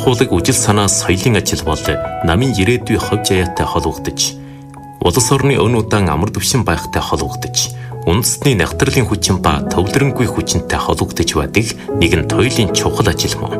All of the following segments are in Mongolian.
боловсруулаг үжил санаа соёлын ажил бол намын ирээдүйн ховж аяатай холбогдож, улс орны өн удаан амар түвшин байхтай холбогдож, үндэсний нягтралын хүчин ба төвлөрөнгүй хүчинтэй холбогдож байдаг нэгэн туйлын чухал ажил мөн.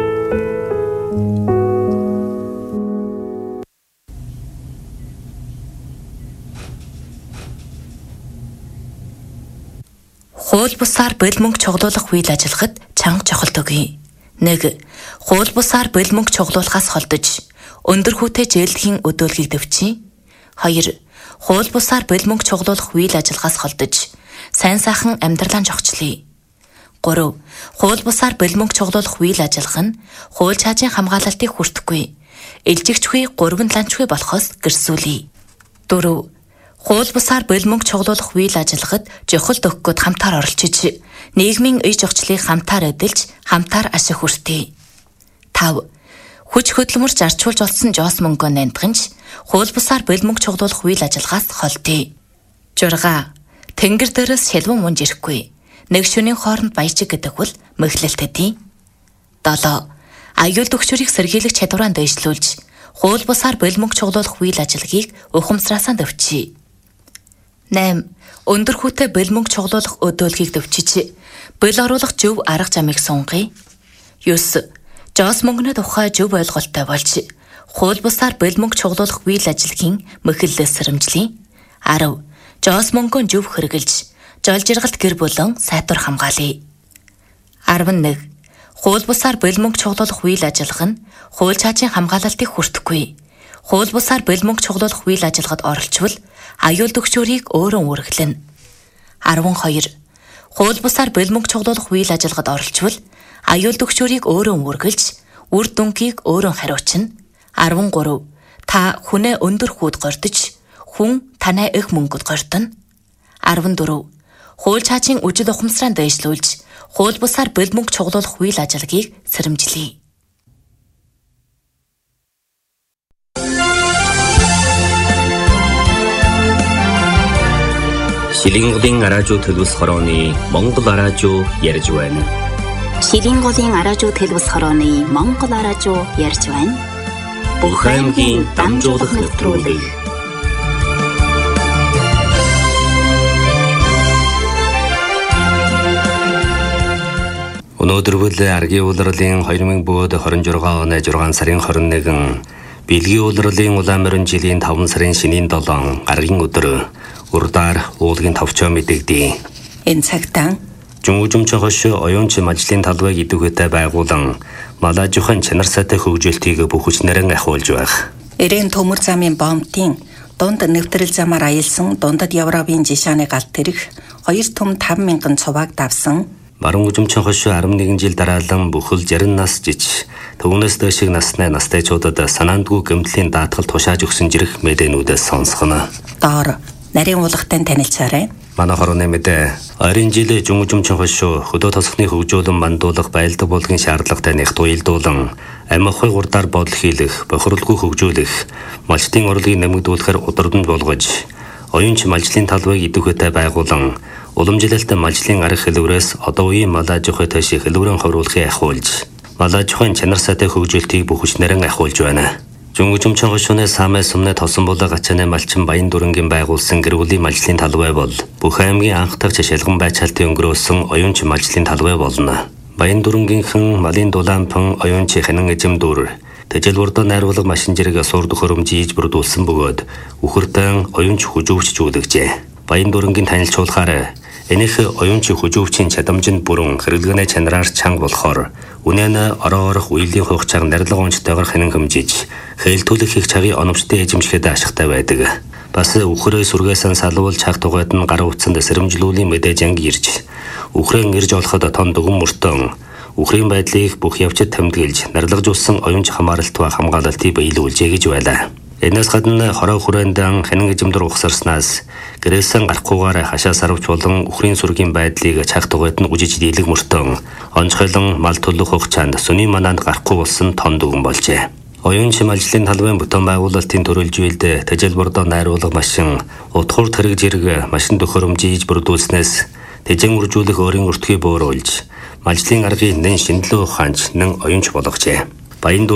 Хууль бусаар бэл мөнгө чоглуулах үйл ажиллагаанд чанга чухалд өгье. 1. Хууль бусаар бэл мөнгө чоглуулахаас холдож, өндөр хүүтэй зээлдэхийн өдөөлгийг дэвчий. 2. Хууль бусаар бэл мөнгө чоглуулах үйл ажиллагаас холдож, сайн сайхан амьдралаа зохицлие. 3. Хууль бусаар бэл мөнгө чоглуулах үйл ажиллагаа нь хууль чаажийн хамгаалалтыг хүртэхгүй, илжигчгүй гурван ланчгүй болохоос гэрсүүлье. 4. Хууль бусаар бэл мөнгө чоглуулах үйл ажиллагаанд жохолт өгөхөд хамтаар оролцож, нийгмийн ие зохицлыг хамтаар эдэлж, хамтаар ашиг хүртье. 5. Хүч хөдөлмөрч зарчуулж олсон жоос мөнгөө нандганч, хууль бусаар бэл мөнгө чоглуулах үйл ажиллагаас холдъё. 6. Тэнгэр дээрээс шилбэн мунж ирэхгүй, нэг шөнийн хооронд баяжиг гэдэг бол мэхлэлтэдий. 7. Аюул төгшөрийг сэргийлэх чадвараа дэвшлүүлж, хууль бусаар бэл мөнгө чоглуулах үйл ажиллагийг ухамсараасаа дэвчий. 8. Өндөр хүүтэй бэл мөнгө чоглуулах өдөөлгийг дэвчиж, бэл оруулах зөв арга замыг сунгая. 9. Жоос мөнгөний тухай зөв ойлголттой болж, хууль бусаар бэл мөнгө чоглуулах үйл ажиллагийн мэхлэлээс сэрэмжлэе. 10. Жоос мөнгөө зөв хэрэгжилж, жол жиргалт гэр бүлэн сайтвар хамгаалъя. 11. Хууль бусаар бэл мөнгө чоглуулах үйл ажиллагаа нь хууль чаажийн хамгаалалтыг хүртэхгүй, хууль бусаар бэл мөнгө чоглуулах үйл ажиллагаанд оролцвол аюул төгшөөрийг өөрөө үргэлжлэнэ. 12. Хууль бусаар бэл мөнгө чоглуулах үйл ажиллагаанд оролцвол аюул төгшөөрийг өөрөө үргэлж, үр дүнгийг өөрөө хариуцна. 13. Та хүнээ өндөр хүүд гордож, хүн танай их мөнгөд гордоно. 14. Хууль чаажийн үжил ухамсараа дэвшлүүлж, хууль бусаар бэл мөнгө чоглуулах үйл ажиллагийг сэрэмжлэе. Шилинголын араажуу төлөвс хорооны Монгол араажуу ярьж байна. Шилинголын араажуу төлөвс хорооны Монгол араажуу ярьж байна. Бүх аймгийн дамжуулах нэвтрүүлэг. Өнөөдөр бүл аргийн улирлын 2026 оны 6 сарын 21 Бэлгийн улирлын улаан морин жилийн 5 сарын шинийн 7 гаргийн өдөр урдаар уулгийн товчоо мэдэгдэе. Энэ цагтаа Жумжумчин хошуу оюунч мажлын талбайг идэвхтэй байгуулан малажхан чанар сайтай хөгжүүлтийг бүх хүчнэрэн ахиулж байх. Эрээн төмөр замын бомтын дунд нэвтрэл замаар аялсан дундад Европын жишааны галт тэрэх 2 том 5,000 цуваг давсан. Баруун жумчин хошуу 11 жил дараалан бүхэл 60 нас жиж төвнөөс дэшиг настайчуудад санаандгүй гэмтлийн даатгал тушааж өгсөн жирэх мэдээнүүдээс сонсгоно. Доор нарийн уулгатай танилцаарай. Манай хорооны мэдээ ойрын жилээ жумчин хошуу хөдөө тосхны хөгжүүлэн бандуулах байлдаг болгын шаардлагатай нэгт уялдуулан амихыг урдаар бодол хийлэх, бохирлгүй хөгжүүлэх, малчтын орлогыг нэмэгдүүлэхээр удирдамж болгож, оюунч малжлын талбайг идэвхтэй байгуулан уламжлалтай малжлын арга хэлбэрээс одоо үеийн малажихуй төшиг хэлбэрэн ховруулахыг ахиулж, малажихуйн чанар сайтай хөгжүүлтийг бүх хүчнэрэн ахиулж байна. Жумчин хошууны самай сумны тосон болоо гачааны малчин Баян дүрэнгийн байгуулсан гэр бүлийн малжлын талбай бол бүх аймгийн анх дахь шалган байцаалтын өнгөрөөсөн оюунч малжлын талбай болно. Баян дүрэнгийнхэн малын дулаанпан оюунч ханан эзэм дүр тэжэл урдаа найруулга машин зэрэг сурд хөрөмжиж бүрдүүлсэн бөгөөд үхэртэн оюунч хүжүүвчжүүлэгжээ. Баян дүрэнгийн танилцуулахаар энийх оюунч хүжүүвчийн чадамжинд бүрэн хэрэглэгний чанараар чанга болохоор үнэн ороорох үеийн хугацааг нарилга онцтойгоор ханан хэмжиж хэлтүүлэх их цагийн оновчтой эзэмшихэд ашигтай байдаг. Бас үхрээ сүргээсэн салвуулж хаг тугайд нь гар утсанд сэрэмжлүүлийн мэдээж анги ирж үхрэн ирж олоход тон дүгэн мөртөн үхрийн байдлыг бүх явцад тэмдэглэж нарилгажуулсан оюунч хамааралт ба хамгаалалтыг биелүүлжээ гэж байлаа. Энэс гадна хороо хүрээндэн ханин эзэмдэр ухсарснаас гэрээсэн гарахгүйгээр хашаа сарвч болон үхрийн сүргийн байдлыг чаг тугайд нь үжиж дийлэг мөртөн онцгойлон мал төлөх хугацаанд сүний мананд гарахгүй болсон тон дүгэн болжээ. Оюунч малжлын талбайн бүтэн байгуулалтын төрөлжүүлд тэжэл бордоо найруулга машин утгуур тэрэг зэрэг машин төхөөрөмжиж бүрдүүлснээс тэжэн үржүүлэх өөрийн өртгий бөөрүүлж малжлын аргыг нэн шинэлүү ухаанч нэн оюунч болгожээ. Баян